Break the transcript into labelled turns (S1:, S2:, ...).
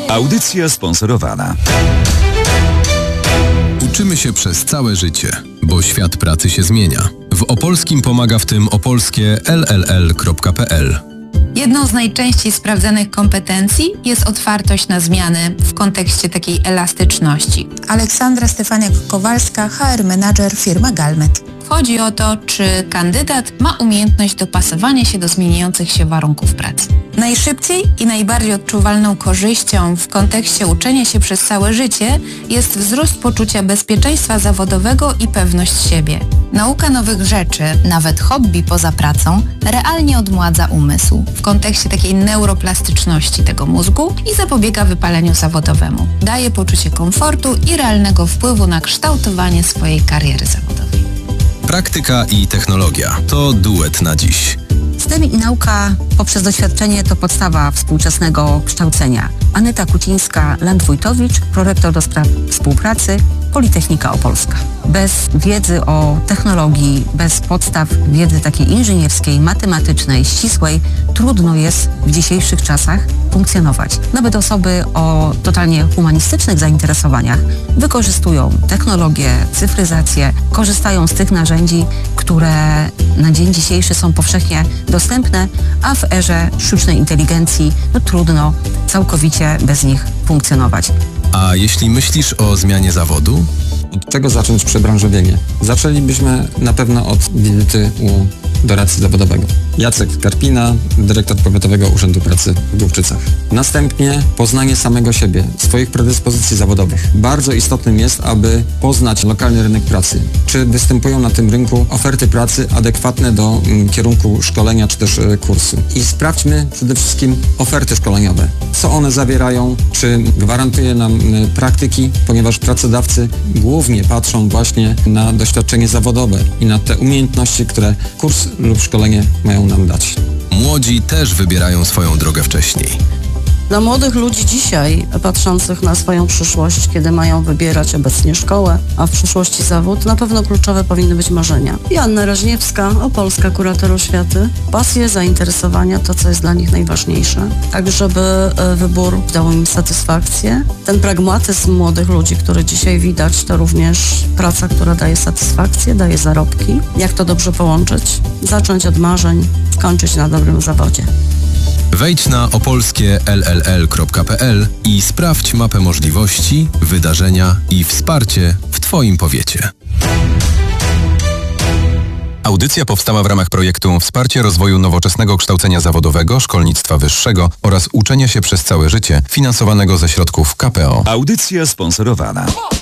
S1: Audycja sponsorowana.
S2: Uczymy się przez całe życie, bo świat pracy się zmienia. W Opolskim pomaga w tym opolskie LLL.pl.
S3: Jedną z najczęściej sprawdzanych kompetencji jest otwartość na zmiany w kontekście takiej elastyczności.
S4: Aleksandra Stefaniak-Kowalska, HR Manager firma Galmet.
S3: Chodzi o to, czy kandydat ma umiejętność dopasowania się do zmieniających się warunków pracy. Najszybciej i najbardziej odczuwalną korzyścią w kontekście uczenia się przez całe życie jest wzrost poczucia bezpieczeństwa zawodowego i pewność siebie. Nauka nowych rzeczy, nawet hobby poza pracą, realnie odmładza umysł w kontekście takiej neuroplastyczności tego mózgu i zapobiega wypaleniu zawodowemu. Daje poczucie komfortu i realnego wpływu na kształtowanie swojej kariery zawodowej.
S2: Praktyka i technologia to duet na dziś.
S5: STEM i nauka poprzez doświadczenie to podstawa współczesnego kształcenia. Aneta Kucińska-Landwójtowicz, prorektor do spraw współpracy, Politechnika Opolska. Bez wiedzy o technologii, bez podstaw wiedzy takiej inżynierskiej, matematycznej, ścisłej, trudno jest w dzisiejszych czasach funkcjonować. Nawet osoby o totalnie humanistycznych zainteresowaniach wykorzystują technologię, cyfryzację, korzystają z tych narzędzi, które na dzień dzisiejszy są powszechnie dostępne, a w erze sztucznej inteligencji trudno całkowicie bez nich funkcjonować.
S2: A jeśli myślisz o zmianie zawodu?
S6: Od czego zacząć przebranżowienie? Zaczęlibyśmy na pewno od wizyty u doradcy zawodowego. Jacek Karpina, dyrektor Powiatowego Urzędu Pracy w Główczycach. Następnie poznanie samego siebie, swoich predyspozycji zawodowych. Bardzo istotnym jest, aby poznać lokalny rynek pracy. Czy występują na tym rynku oferty pracy adekwatne do kierunku szkolenia czy też kursu. I sprawdźmy przede wszystkim oferty szkoleniowe. Co one zawierają, czy gwarantuje nam praktyki, ponieważ pracodawcy głównie patrzą właśnie na doświadczenie zawodowe i na te umiejętności, które kurs lub szkolenie mają nam dać.
S2: Młodzi też wybierają swoją drogę wcześniej.
S7: Dla młodych ludzi dzisiaj, patrzących na swoją przyszłość, kiedy mają wybierać obecnie szkołę, a w przyszłości zawód, na pewno kluczowe powinny być marzenia. Joanna Raźniewska, opolska kurator oświaty. Pasje, zainteresowania, to co jest dla nich najważniejsze. Tak, żeby wybór dał im satysfakcję. Ten pragmatyzm młodych ludzi, który dzisiaj widać, to również praca, która daje satysfakcję, daje zarobki. Jak to dobrze połączyć? Zacząć od marzeń, skończyć na dobrym zawodzie.
S2: Wejdź na opolskie LLL.pl i sprawdź mapę możliwości, wydarzenia i wsparcie w Twoim powiecie. Audycja powstała w ramach projektu Wsparcie rozwoju nowoczesnego kształcenia zawodowego, szkolnictwa wyższego oraz uczenia się przez całe życie, finansowanego ze środków KPO.
S1: Audycja sponsorowana.